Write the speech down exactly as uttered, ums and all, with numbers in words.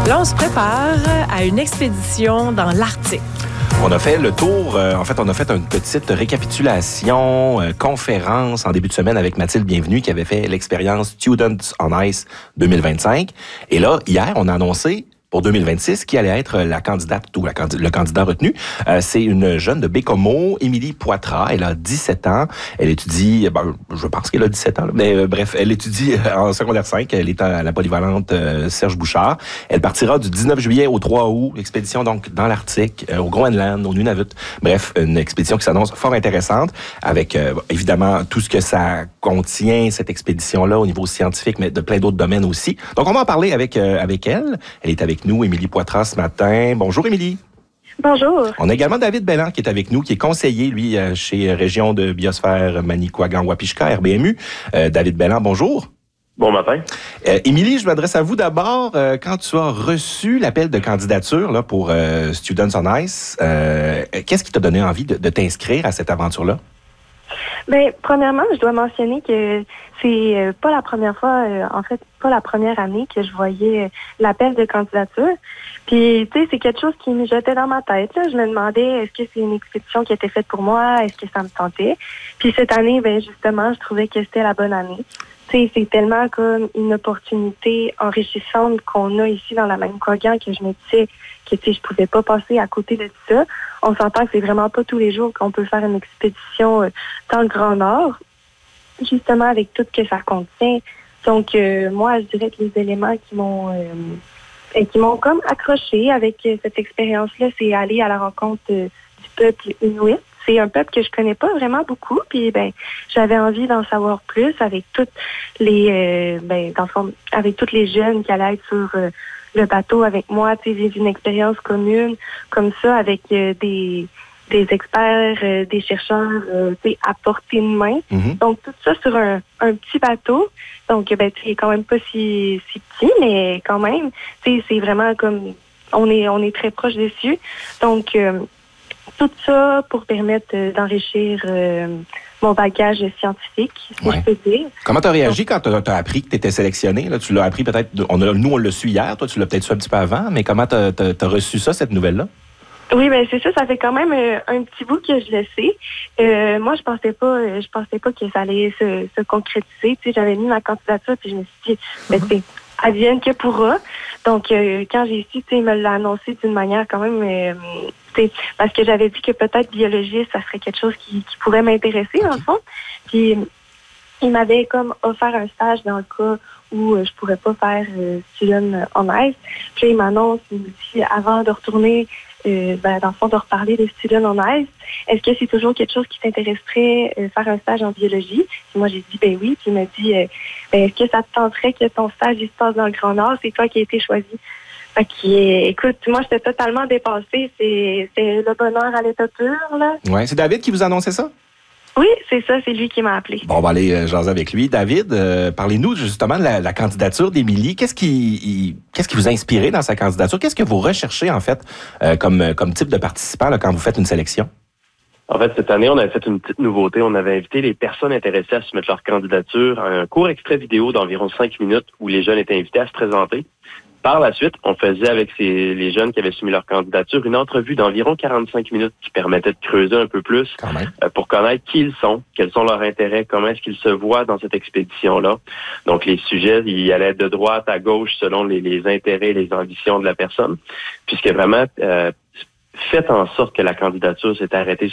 Là, on se prépare à une expédition dans l'Arctique. On a fait le tour, euh, en fait, on a fait une petite récapitulation, euh, conférence en début de semaine avec Mathilde Bienvenue qui avait fait l'expérience Students on Ice deux mille vingt-cinq. Et là, hier, on a annoncé pour deux mille vingt-six qui allait être la candidate ou la candid- le candidat retenu. Euh, c'est une jeune de Bécomo, Émilie Poitras. Elle a dix-sept ans. Elle étudie, ben, je pense qu'elle a dix-sept ans, là, mais euh, bref, elle étudie en secondaire cinq. Elle est à la polyvalente euh, Serge Bouchard. Elle partira du dix-neuf juillet au trois août. Expédition donc dans l'Arctique, euh, au Groenland, au Nunavut. Bref, une expédition qui s'annonce fort intéressante avec euh, évidemment tout ce que ça contient, cette expédition-là, au niveau scientifique, mais de plein d'autres domaines aussi. Donc, on va en parler avec, euh, avec elle. Elle est avec nous, Émilie Poitras, ce matin. Bonjour, Émilie. Bonjour. On a également David Belland qui est avec nous, qui est conseiller, lui, chez Région de biosphère Manicouagan-Wapishka, R B M U. Euh, David Belland, bonjour. Bon matin. Euh, Émilie, je m'adresse à vous d'abord. Euh, quand tu as reçu l'appel de candidature là, pour euh, Students on Ice, euh, qu'est-ce qui t'a donné envie de, de t'inscrire à cette aventure-là? Ben, premièrement, je dois mentionner que c'est euh, pas la première fois, euh, en fait, pas la première année que je voyais euh, l'appel de candidature. Puis, tu sais, c'est quelque chose qui me jetait dans ma tête. Là. Je me demandais, est-ce que c'est une expédition qui était faite pour moi? Est-ce que ça me tentait? Puis cette année, ben justement, je trouvais que c'était la bonne année. Tu sais, c'est tellement comme une opportunité enrichissante qu'on a ici dans la Manicouagan que je me disais que, tu sais, je pouvais pas passer à côté de ça. On s'entend que c'est vraiment pas tous les jours qu'on peut faire une expédition euh, dans le Grand Nord, justement avec tout ce que ça contient. Donc, euh, moi, je dirais que les éléments qui m'ont euh, qui m'ont comme accroché avec euh, cette expérience-là, c'est aller à la rencontre euh, du peuple Inuit. C'est un peuple que je connais pas vraiment beaucoup, puis ben j'avais envie d'en savoir plus avec toutes les euh, ben dans le fond, avec toutes les jeunes qui allaient être sur euh, le bateau avec moi, tu sais, vivre une expérience commune comme ça avec euh, des des experts, euh, des chercheurs, euh, tu sais, à portée de main. Mm-hmm. Donc tout ça sur un, un petit bateau. Donc ben tu sais, quand même pas si si petit, mais quand même, tu sais, c'est vraiment comme on est on est très proche dessus. Donc euh, tout ça pour permettre euh, d'enrichir euh, mon bagage scientifique, si ouais. je peux dire. Comment tu as réagi quand tu as appris que tu étais sélectionné? Là, tu l'as appris peut-être, on a, nous on l'a su hier, toi tu l'as peut-être su un petit peu avant, mais comment tu as reçu ça, cette nouvelle-là? Oui, ben c'est ça, ça fait quand même euh, un petit bout que je le sais. Euh, moi, je pensais pas, euh, je pensais pas que ça allait se, se concrétiser. Tu sais, j'avais mis ma candidature, puis je me suis dit, ben, mm-hmm. advienne que pourra. Donc, euh, quand j'ai su, tu sais, il me l'a annoncé d'une manière quand même, euh, tu sais, parce que j'avais dit que peut-être biologiste, ça serait quelque chose qui, qui pourrait m'intéresser, dans le fond. Puis, il m'avait comme offert un stage dans le cas où euh, je pourrais pas faire euh, Student on Ice. Puis, il m'annonce, il me dit, avant de retourner, euh, ben, dans le fond, de reparler de Student on Ice, est-ce que c'est toujours quelque chose qui t'intéresserait, euh, faire un stage en biologie? Puis moi, j'ai dit, ben oui. Puis il m'a dit, euh, ben, est-ce que ça te tenterait que ton stage il se passe dans le Grand Nord? C'est toi qui as été choisi. Fait que, écoute, moi, j'étais totalement dépassée. C'est, c'est le bonheur à l'état pur, là. Oui, c'est David qui vous annonçait ça? Oui, c'est ça, c'est lui qui m'a appelé. Bon, on va aller euh, jaser avec lui. David, euh, parlez-nous justement de la, la candidature d'Émilie. Qu'est-ce qui, il, qu'est-ce qui vous a inspiré dans sa candidature? Qu'est-ce que vous recherchez, en fait, euh, comme, comme type de participant là, quand vous faites une sélection? En fait, cette année, on avait fait une petite nouveauté. On avait invité les personnes intéressées à soumettre leur candidature à un court extrait vidéo d'environ cinq minutes où les jeunes étaient invités à se présenter. Par la suite, on faisait avec ces, les jeunes qui avaient soumis leur candidature une entrevue d'environ quarante-cinq minutes qui permettait de creuser un peu plus euh, pour connaître qui ils sont, quels sont leurs intérêts, comment est-ce qu'ils se voient dans cette expédition-là. Donc, les sujets, ils allaient de droite à gauche selon les, les intérêts et les ambitions de la personne, puisque vraiment... Euh, faites en sorte que la candidature s'est arrêtée